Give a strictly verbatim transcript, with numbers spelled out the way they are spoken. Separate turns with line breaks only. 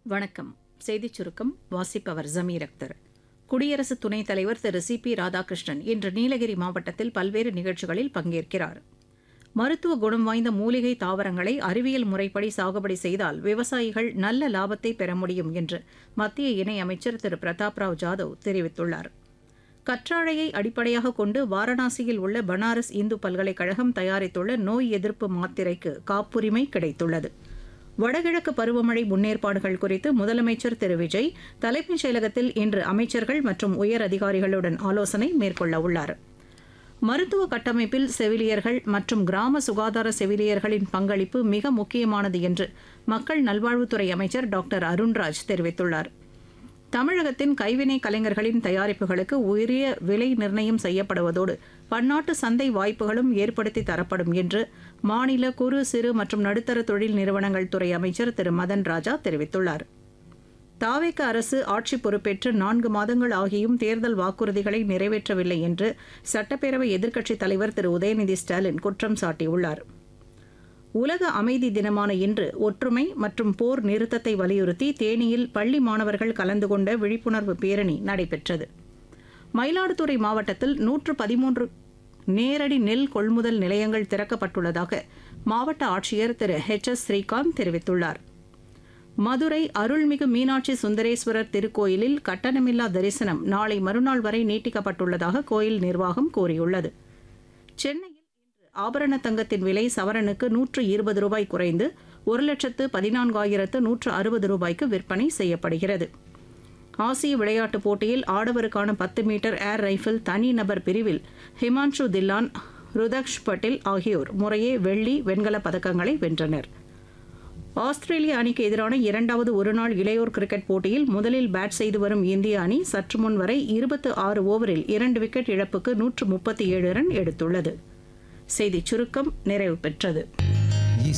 வணக்கம். செய்திச் சுருக்கம் வாசிப்பவர் ஜமீர் அக்தர். குடியரசு துணைத் தலைவர் திரு சி பி ராதாகிருஷ்ணன் இன்று நீலகிரி மாவட்டத்தில் பல்வேறு நிகழ்ச்சிகளில் பங்கேற்கிறார். மருத்துவ குணம் வாய்ந்த மூலிகை தாவரங்களை அறிவியல் முறைப்படி சாகுபடி செய்தால் விவசாயிகள் நல்ல லாபத்தை பெற முடியும் என்று மத்திய இணையமைச்சர் திரு பிரதாப் ராவ் ஜாதவ் தெரிவித்துள்ளார். கற்றாழையை அடிப்படையாக கொண்டு வாரணாசியில் உள்ள பனாரஸ் இந்து பல்கலைக்கழகம் தயாரித்துள்ள நோய் எதிர்ப்பு மாத்திரைக்கு காப்புரிமை கிடைத்துள்ளது. வடகிழக்கு பருவமழை முன்னேற்பாடுகள் குறித்து முதலமைச்சர் திரு விஜய் தலைமைச் செயலகத்தில் இன்று அமைச்சர்கள் மற்றும் உயர் அதிகாரிகளுடன் ஆலோசனை மேற்கொள்ள உள்ளார். மருத்துவ கட்டமைப்பில் செவிலியர்கள் மற்றும் கிராம சுகாதார செவிலியர்களின் பங்களிப்பு மிக முக்கியமானது என்று மக்கள் நல்வாழ்வுத்துறை அமைச்சர் டாக்டர் அருண்ராஜ் தெரிவித்துள்ளார். தமிழகத்தின் கைவினை கலைஞர்களின் தயாரிப்புகளுக்கு உரிய விலை நிர்ணயம் செய்யப்படுவதோடு பன்னாட்டு சந்தை வாய்ப்புகளும் ஏற்படுத்தி தரப்படும் என்று மாநில குறு சிறு மற்றும் நடுத்தர தொழில் நிறுவனங்கள் துறை அமைச்சர் திரு மதன் ராஜா தெரிவித்துள்ளார். தாவேக அரசு ஆட்சி பொறுப்பேற்று நான்கு மாதங்கள் ஆகியும் தேர்தல் வாக்குறுதிகளை நிறைவேற்றவில்லை என்று சட்டப்பேரவை எதிர்க்கட்சித் தலைவர் திரு உதயநிதி ஸ்டாலின் குற்றம் சாட்டியுள்ளார். உலக அமைதி தினமான இன்று ஒற்றுமை மற்றும் போர் நிறுத்தத்தை வலியுறுத்தி தேனியில் பள்ளி மாணவர்கள் கலந்து கொண்ட விழிப்புணர்வு பேரணி நடைபெற்றது. மயிலாடுதுறை மாவட்டத்தில் நூற்று பதிமூன்று நேரடி நெல் கொள்முதல் நிலையங்கள் திறக்கப்பட்டுள்ளதாக மாவட்ட ஆட்சியர் திரு ஹெச் எஸ் ஸ்ரீகாந்த் தெரிவித்துள்ளார். மதுரை அருள்மிகு மீனாட்சி சுந்தரேஸ்வரர் திருக்கோயிலில் கட்டணமில்லா தரிசனம் நாளை மறுநாள் வரை நீட்டிக்கப்பட்டுள்ளதாக கோயில் நிர்வாகம் கூறியுள்ளது. சென்னையில் ஆபரண தங்கத்தின் விலை சவரனுக்கு நூற்று இருபது ரூபாய் குறைந்து ஒரு லட்சத்து பதினான்காயிரத்து நூற்று அறுபது ரூபாய்க்கு விற்பனை செய்யப்படுகிறது. ஆசிய விளையாட்டுப் போட்டியில் ஆடவருக்கான பத்து மீட்டர் ஏர் ரைஃபிள் தனிநபர் பிரிவில் ஹிமான்ஷு தில்லான், ருதக்ஷ் பட்டேல் ஆகியோர் முறையே வெள்ளி, வெண்கலப் பதக்கங்களை வென்றனர். ஆஸ்திரேலிய அணிக்கு எதிரான இரண்டாவது ஒருநாள் இளையோர் கிரிக்கெட் போட்டியில் முதலில் பேட் செய்து வரும் இந்திய அணி சற்று முன் வரை இருபத்தி ஆறு ஓவரில் இரண்டு விக்கெட் இழப்புக்கு நூற்று முப்பத்தி ஏழு ரன் எடுத்துள்ளது. செய்திச் சுருக்கம் நிறைவு பெற்றது.